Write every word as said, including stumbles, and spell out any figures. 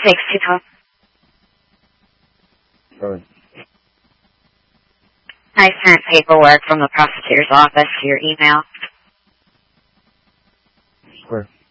Thanks, Tito. Sorry. I sent paperwork from the prosecutor's office to your email. Where?